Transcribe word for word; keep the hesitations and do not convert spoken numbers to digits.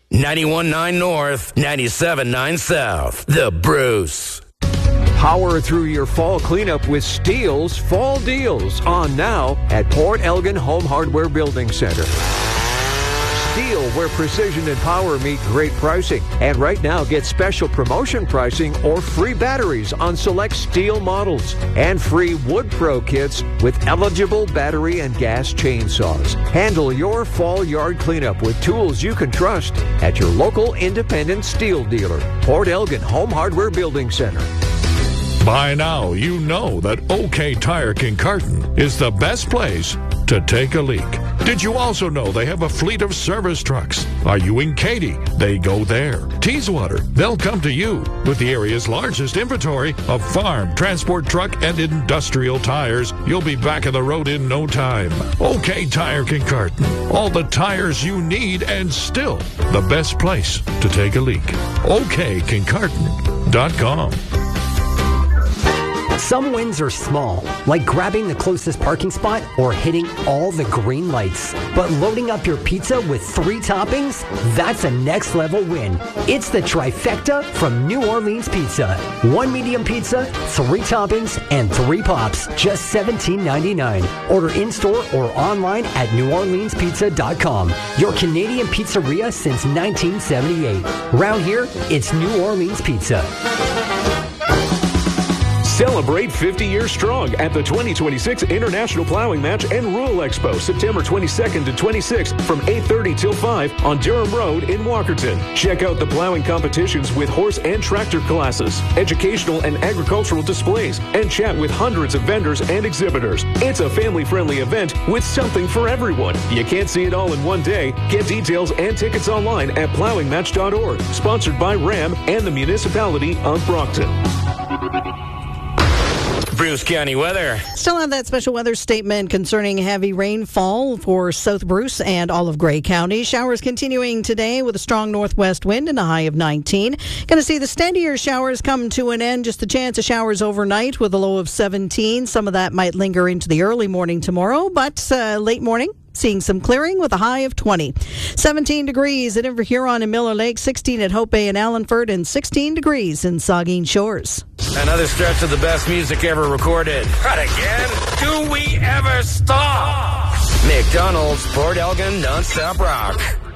ninety-one point nine North, ninety-seven point nine South. The Bruce. Power through your fall cleanup with Steele's Fall Deals on now at Port Elgin Home Hardware Building Center. Stihl, where precision and power meet great pricing. And right now, get special promotion pricing or free batteries on select Stihl models. And free Wood Pro kits with eligible battery and gas chainsaws. Handle your fall yard cleanup with tools you can trust at your local independent Stihl dealer. Port Elgin Home Hardware Building Center. By now, you know that OK Tire Kincardine is the best place to take a leak. Did you also know they have a fleet of service trucks? Are you in Katy? They go there. Teeswater, they'll come to you with the area's largest inventory of farm, transport truck, and industrial tires. You'll be back on the road in no time. OK Tire Kincardine. All the tires you need and still the best place to take a leak. O K Kincardine dot com. Some wins are small, like grabbing the closest parking spot or hitting all the green lights. But loading up your pizza with three toppings? That's a next level win. It's the trifecta from New Orleans Pizza. One medium pizza, three toppings, and three pops, just seventeen ninety-nine. Order in-store or online at new orleans pizza dot com. Your Canadian pizzeria since nineteen seventy-eight. Round here, it's New Orleans Pizza. Celebrate fifty years strong at the twenty twenty-six International Plowing Match and Rural Expo, September twenty-second to twenty-sixth from eight thirty till five on Durham Road in Walkerton. Check out the plowing competitions with horse and tractor classes, educational and agricultural displays, and chat with hundreds of vendors and exhibitors. It's a family-friendly event with something for everyone. You can't see it all in one day. Get details and tickets online at plowing match dot org. Sponsored by RAM and the municipality of Brockton. Bruce County weather. Still have that special weather statement concerning heavy rainfall for South Bruce and all of Grey County. Showers continuing today with a strong northwest wind and a high of nineteen. Going to see the steadier showers come to an end. Just a chance of showers overnight with a low of seventeen. Some of that might linger into the early morning tomorrow, but uh, late morning, seeing some clearing with a high of twenty. seventeen degrees at Inver Huron and Miller Lake, sixteen at Hope Bay and Allenford, and sixteen degrees in Saugeen Shores. Another stretch of the best music ever recorded. Not again. Do we ever stop? McDonald's, Port Elgin, non-stop rock.